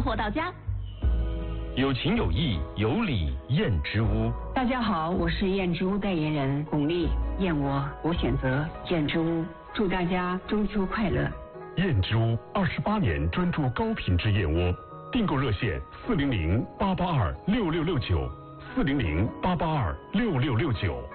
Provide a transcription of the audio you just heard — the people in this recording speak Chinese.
货到家。 有情有义有礼燕之屋。 大家好，我是燕之屋代言人巩俐，燕我选择燕之屋，祝大家中秋快乐。 燕之屋28年专注高品质燕窝，订购热线400-882-6669，400-882-6669。